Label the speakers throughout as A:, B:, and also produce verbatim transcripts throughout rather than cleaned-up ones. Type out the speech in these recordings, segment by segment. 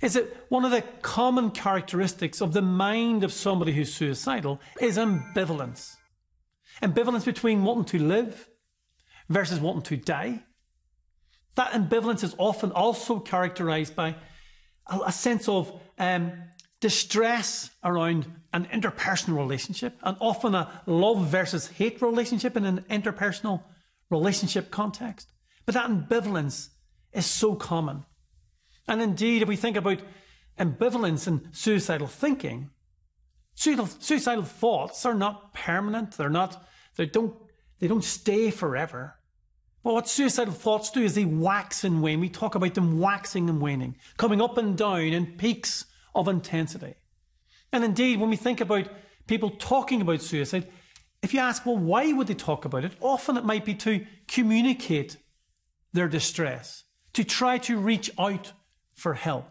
A: is that one of the common characteristics of the mind of somebody who's suicidal is ambivalence. Ambivalence between wanting to live versus wanting to die. That ambivalence is often also characterized by a, a sense of um, distress around an interpersonal relationship, and often a love versus hate relationship in an interpersonal relationship context. But that ambivalence is so common. And indeed, if we think about ambivalence and suicidal thinking, suicidal, suicidal thoughts are not permanent. They're not, they don't, they don't stay forever. But what suicidal thoughts do is they wax and wane. We talk about them waxing and waning, coming up and down in peaks of intensity. And indeed, when we think about people talking about suicide, if you ask, well, why would they talk about it? Often it might be to communicate their distress, to try to reach out for help.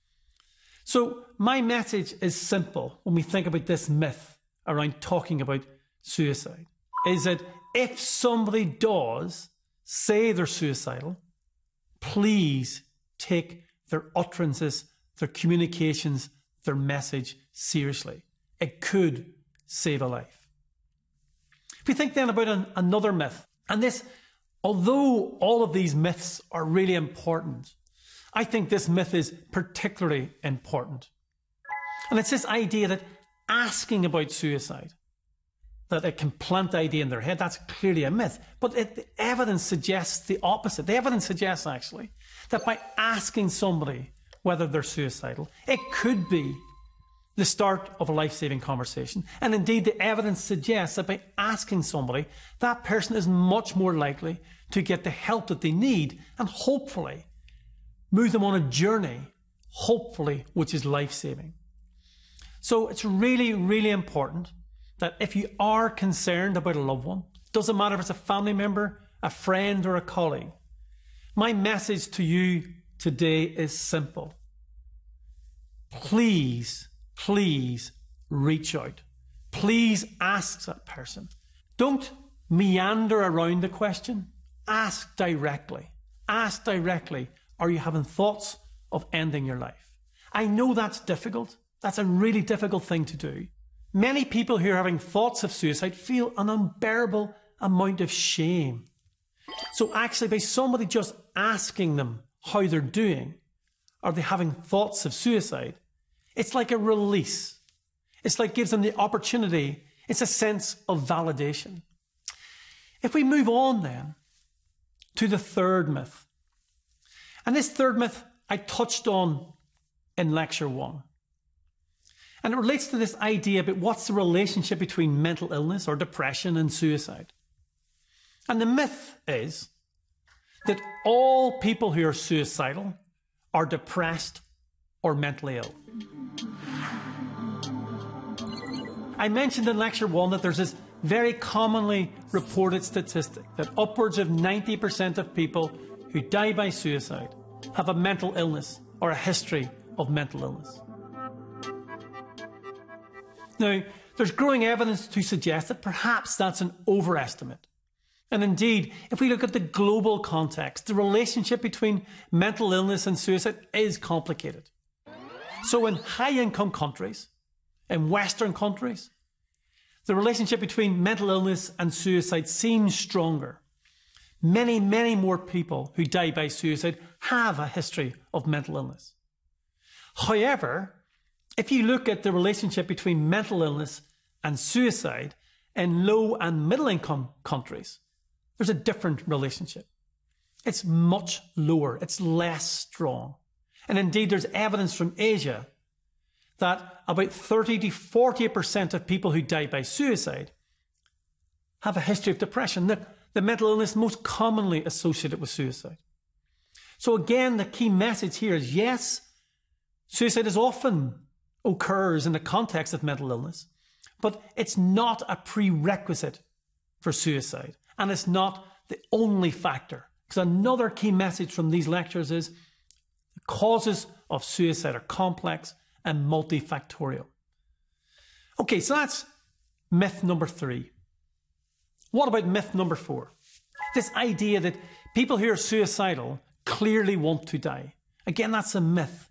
A: So my message is simple when we think about this myth around talking about suicide, is that if somebody does say they're suicidal, please take their utterances, their communications, their message seriously. It could save a life. If we think then about an, another myth, and this, although all of these myths are really important, I think this myth is particularly important. And it's this idea that asking about suicide, that it can plant the idea in their head, that's clearly a myth. But it, the evidence suggests the opposite. The evidence suggests, actually, that by asking somebody whether they're suicidal, it could be the start of a life-saving conversation. And indeed, the evidence suggests that by asking somebody, that person is much more likely to get the help that they need and hopefully move them on a journey, hopefully, which is life-saving. So it's really, really important that if you are concerned about a loved one, doesn't matter if it's a family member, a friend, or a colleague, my message to you today is simple. Please, please reach out. Please ask that person. Don't meander around the question. Ask directly. Ask directly, are you having thoughts of ending your life? I know that's difficult. That's a really difficult thing to do. Many people who are having thoughts of suicide feel an unbearable amount of shame. So actually, by somebody just asking them how they're doing, are they having thoughts of suicide, it's like a release. It's like gives them the opportunity. It's a sense of validation. If we move on then to the third myth, and this third myth I touched on in lecture one. And it relates to this idea about what's the relationship between mental illness or depression and suicide. And the myth is that all people who are suicidal are depressed or mentally ill. I mentioned in lecture one that there's this very commonly reported statistic that upwards of ninety percent of people who die by suicide have a mental illness or a history of mental illness. Now, there's growing evidence to suggest that perhaps that's an overestimate. And indeed, if we look at the global context, the relationship between mental illness and suicide is complicated. So in high-income countries, in Western countries, the relationship between mental illness and suicide seems stronger. Many, many more people who die by suicide have a history of mental illness. However, if you look at the relationship between mental illness and suicide in low and middle income countries, there's a different relationship. It's much lower, it's less strong. And indeed, there's evidence from Asia that about thirty to forty percent of people who die by suicide have a history of depression, the, the mental illness most commonly associated with suicide. So again, the key message here is yes, suicide is often occurs in the context of mental illness, but it's not a prerequisite for suicide, and it's not the only factor. Because another key message from these lectures is the causes of suicide are complex and multifactorial. Okay, so that's myth number three. What about myth number four? This idea that people who are suicidal clearly want to die. Again, that's a myth.